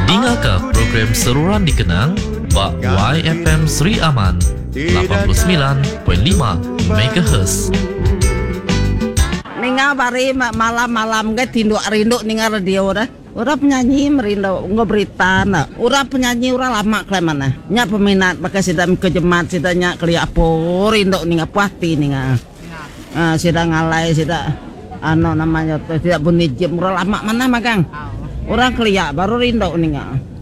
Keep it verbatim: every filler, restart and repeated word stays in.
Dengarkan program seruan dikenang Bak Y F M Sri Aman lapan puluh sembilan perpuluhan lima megahertz. Ninga bari malam-malam ke tinduk rindu ninga radio dah. Ura penyanyi merindu nggak berita na. Ura penyanyi ura lama ke mana? Nya peminat pakai sidang kejemat sidangnya keliak po rindu ninga puati ninga. Ah sidang ngalai sidang ano namanya tidak bunyi jam ura lama mana magang. Ura keliak baru rindu ninga.